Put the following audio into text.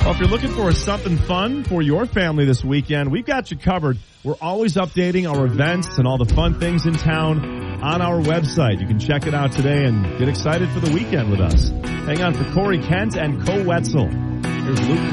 Well, if you're looking for something fun for your family this weekend, we've got you covered. We're always updating our events and all the fun things in town on our website. You can check it out today and get excited for the weekend with us. Hang on for Corey Kent and Co Wetzel. Here's Luke.